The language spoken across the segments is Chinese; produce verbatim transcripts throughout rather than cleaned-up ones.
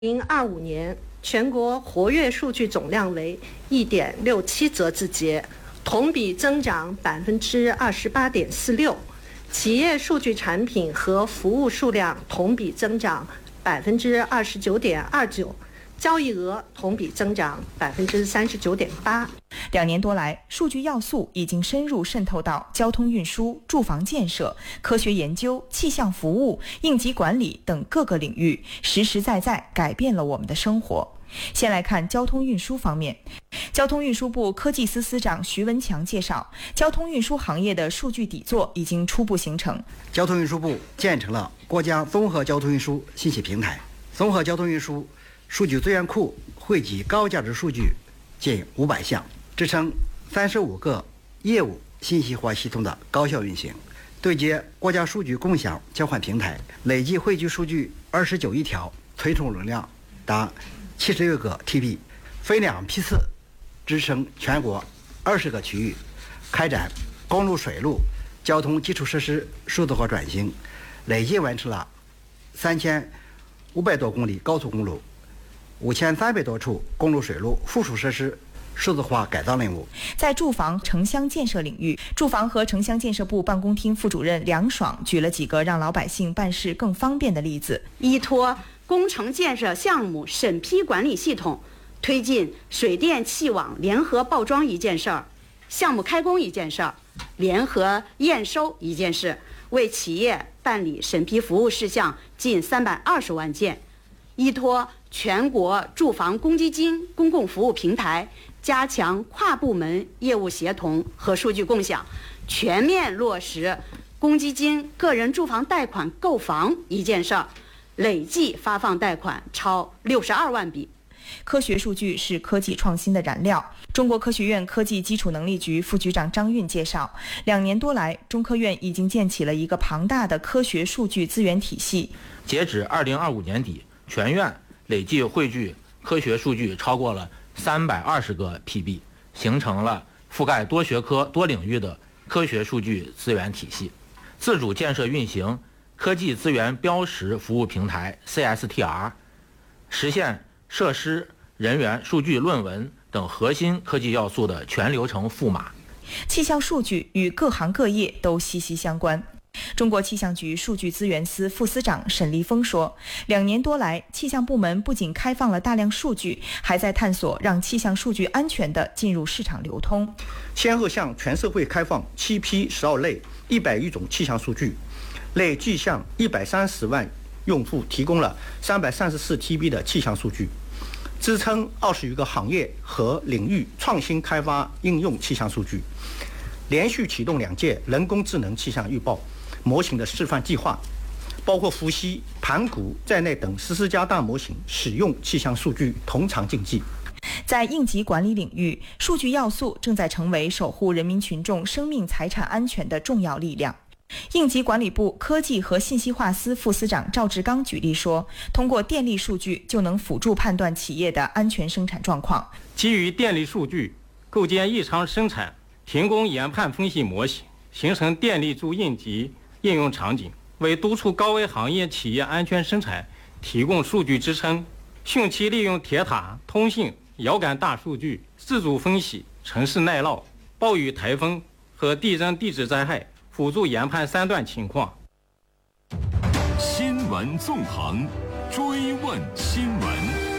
零二五年全国活跃数据总量为一点六七则字节，同比增长百分之二十八点四六。企业数据产品和服务数量同比增长百分之二十九点二九，交易额同比增长百分之三十九点八。 两年多来，数据要素已经深入渗透到交通运输、住房建设、科学研究、气象服务、应急管理等各个领域，实实在在改变了我们的生活。先来看交通运输方面，交通运输部科技司司长徐文强介绍，交通运输行业的数据底座已经初步形成。 交通运输部建成了国家综合交通运输信息平台，综合交通运输数据资源库汇集高价值数据近五百项，支撑三十五个业务信息化系统的高效运行。对接国家数据共享交换平台，累计汇聚数据二十九亿条，存储容量达七十六个 T B， 分两批次支撑全国二十个区域，开展公路、水路交通基础设施数字化转型，累计完成了三千五百多公里高速公路、五千三百多处公路、水路附属设施数字化改造任务。 在住房城乡建设领域，住房和城乡建设部办公厅副主任梁爽举了几个让老百姓办事更方便的例子。 依托工程建设项目审批管理系统，推进水电气网联合报装一件事儿，项目开工一件事儿，联合验收一件事，为企业办理审批服务事项近三百二十万件。依托全国住房公积金公共服务平台，加强跨部门业务协同和数据共享，全面落实公积金个人住房贷款购房一件事儿，累计发放贷款超六十二万笔。 科学数据是科技创新的燃料。中国科学院科技基础能力局副局长张运介绍，两年多来，中科院已经建起了一个庞大的科学数据资源体系。 截止二零二五年底，全院累计汇聚科学数据超过了三百二十个 P B， 形成了覆盖多学科、多领域的科学数据资源体系，自主建设运行科技资源标识服务平台 C S T R， 实现设施、人员、数据、论文等核心科技要素的全流程赋码。 气象数据与各行各业都息息相关。中国气象局数据资源司副司长沈立峰说，两年多来，气象部门不仅开放了大量数据，还在探索让气象数据安全地进入市场流通。 先后向全社会开放七批十二类一百余种气象数据，累计向一百三十万用户提供了三百三十四 T B 的气象数据，支撑二十余个行业和领域创新开发应用气象数据，连续启动两届人工智能气象预报模型的示范计划，包括伏羲、盘古在内等十四家大模型使用气象数据同场竞技。 在应急管理领域，数据要素正在成为守护人民群众生命财产安全的重要力量。应急管理部科技和信息化司副司长赵志刚举例说，通过电力数据就能辅助判断企业的安全生产状况。 基于电力数据，构建异常生产停工研判分析模型，形成电力助应急应用场景，为督促高危行业企业安全生产提供数据支撑。汛期利用铁塔、通信、遥感大数据自主分析城市耐涝、暴雨、台风和地震地质灾害，辅助研判三段情况。 新闻纵横，追问新闻。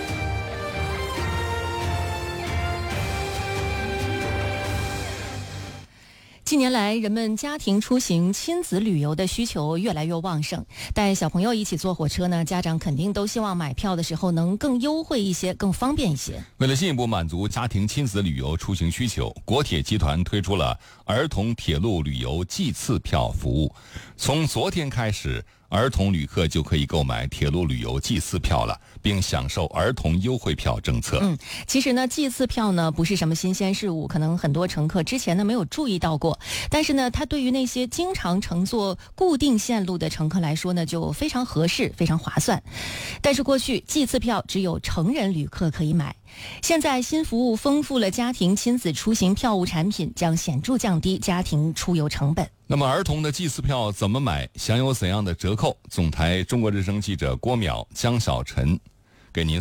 近年来，人们家庭出行、亲子旅游的需求越来越旺盛。带小朋友一起坐火车呢，家长肯定都希望买票的时候能更优惠一些、更方便一些。 为了进一步满足家庭亲子旅游出行需求，国铁集团推出了儿童铁路旅游季次票服务。从昨天开始，儿童旅客就可以购买铁路旅游季次票了，并享受儿童优惠票政策。 嗯，其实呢，季次票呢不是什么新鲜事物，可能很多乘客之前呢没有注意到过。但是呢，它对于那些经常乘坐固定线路的乘客来说呢，就非常合适，非常划算。但是过去季次票只有成人旅客可以买。现在新服务丰富了家庭亲子出行票务产品，将显著降低家庭出游成本。 那么儿童的季次票怎么买，享有怎样的折扣？总台中国之声记者郭淼、江小晨给您